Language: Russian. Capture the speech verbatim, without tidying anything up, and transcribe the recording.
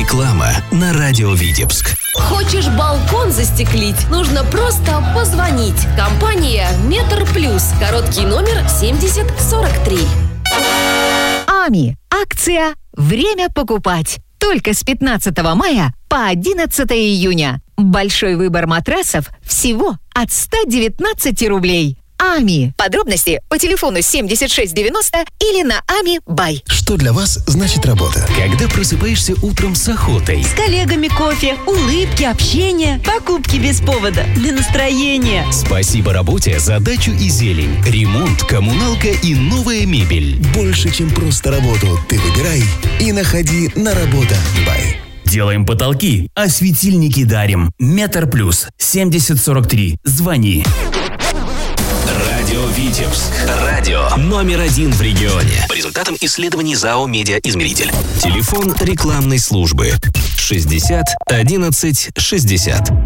Реклама на радио Витебск. Хочешь балкон застеклить? Нужно просто позвонить. Компания Метр Плюс. Короткий номер семьдесят сорок три. АМИ. Акция «Время покупать». Только с пятнадцатого мая по одиннадцатое июня. Большой выбор матрасов всего от ста девятнадцати рублей. АМИ. Подробности по телефону семьдесят шесть девяносто или на ами бай. Что для вас значит работа? Когда просыпаешься утром с охотой. С коллегами кофе, улыбки, общение, покупки без повода, для настроения. Спасибо работе за дачу и зелень, ремонт, коммуналка и новая мебель. Больше, чем просто работу, ты выбирай и находи на работа бай. Делаем потолки, а светильники дарим. Метр Плюс. семьдесят сорок три. Звони. Радио Витебск. Радио номер один в регионе. По результатам исследований ЗАО «Медиаизмеритель». Телефон рекламной службы шестьдесят одиннадцать шестьдесят.